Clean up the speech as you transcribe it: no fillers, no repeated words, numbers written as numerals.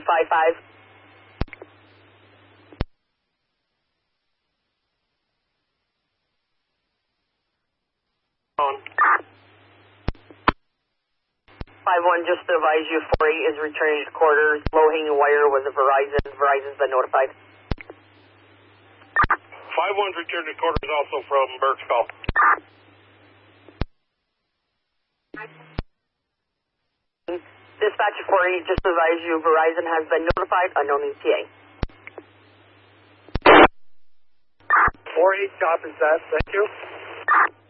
155. On. 5-1, just to advise you, 4-8 is returning to quarters. Low-hanging wire was a Verizon. Verizon's been notified. 5-1's return to quarters also from Burke's call. Dispatch 4-8, just to advise you, Verizon has been notified. Unknown ETA. 4-8 copies that. Thank you.